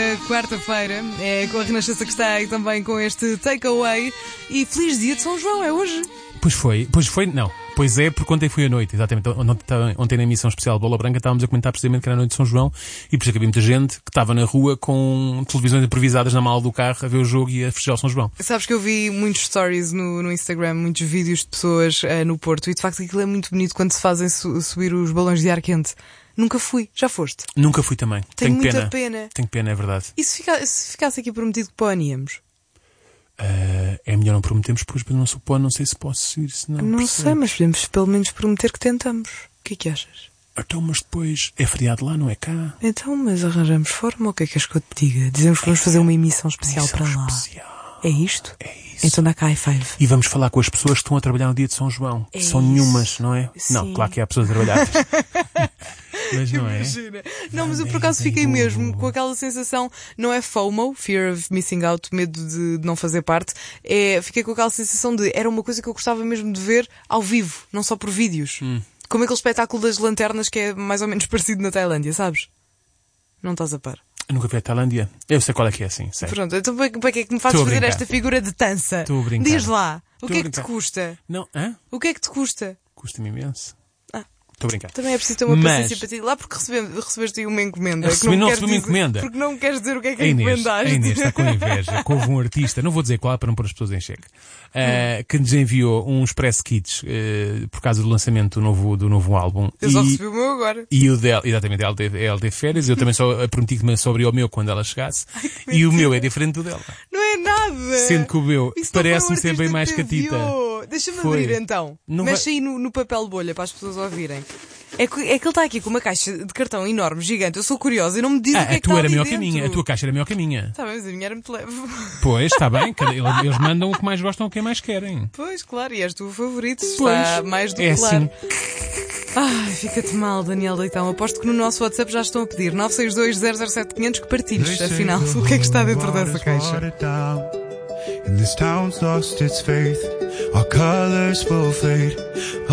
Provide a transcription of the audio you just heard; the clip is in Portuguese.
quarta-feira. É com a Renascença que está aí também com este takeaway. E feliz dia de São João, é hoje? Pois foi, não. Pois é, porque ontem foi a noite, exatamente. Ontem na emissão especial de Bola Branca estávamos a comentar precisamente que era a noite de São João e por isso é que havia muita gente que estava na rua com televisões improvisadas na mala do carro a ver o jogo e a festejar o São João. Sabes que eu vi muitos stories no Instagram, muitos vídeos de pessoas no Porto e de facto aquilo é muito bonito quando se fazem subir os balões de ar quente. Nunca fui, já foste? Nunca fui também. Tenho muita pena. Tenho pena, é verdade. E se ficasse aqui prometido que planeamos? É melhor não prometermos, pois não sei se posso ir, se não. Não sei, mas podemos pelo menos prometer que tentamos. O que é que achas? Então, mas depois é feriado lá, não é cá? Então, mas arranjamos forma ou o que é que és que eu te diga? Dizemos que vamos fazer uma emissão especial para lá. É isto? É isso. Então dá cá high five. E vamos falar com as pessoas que estão a trabalhar no dia de São João. É São isso. nenhumas, não é? Sim. Não, claro que há pessoas a trabalhar. Mas não é? Imagina. Não, mas eu por acaso fiquei mesmo com aquela sensação, não é FOMO, Fear of Missing Out, medo de não fazer parte, fiquei com aquela sensação de, era uma coisa que eu gostava mesmo de ver ao vivo, não só por vídeos. Como aquele espetáculo das lanternas que é mais ou menos parecido na Tailândia, sabes? Não estás a par? Eu nunca vi a Tailândia. Eu sei qual é que é, assim, sei. Pronto, então para que é que me fazes fazer esta figura de tança? Estou a brincar. Diz lá, o que é que brincar. te custa? Não, hã? O que é que te custa? Custa-me imenso. Estou a brincar. Também é preciso ter uma paciência para ti. Lá porque recebeste aí uma encomenda. Recebi uma encomenda. Porque não queres dizer o que é que Inês, encomendaste. a Inês está com inveja. Que houve um artista, não vou dizer qual para não pôr as pessoas em xeque, que nos enviou uns press kits por causa do lançamento do novo álbum. Eu só recebi o meu agora. E o dela, exatamente, ela teve férias. Eu também só prometi que me sobre o meu quando ela chegasse. E o meu é diferente do dela. Não é nada. Sendo que o meu Isso parece-me não foi ser bem mais catita. Deixa-me Foi. abrir então. Não Mexe aí no papel bolha para as pessoas ouvirem. É que ele está aqui com uma caixa de cartão enorme, gigante. Eu sou curiosa e não me diz o que é que está ali dentro. A tua caixa era melhor que a minha. Está bem, mas a minha era muito leve. Pois, está bem. Eles mandam o que mais gostam, o que mais querem. Pois, claro, e és tu o favorito. Pois, está mais do que é claro. assim. Ai, fica-te mal, Daniel Leitão. Aposto que no nosso WhatsApp já estão a pedir 962-007-500 que partilhes. Afinal, o que é que está dentro dessa caixa? And this town's lost its faith. Our colors will fade.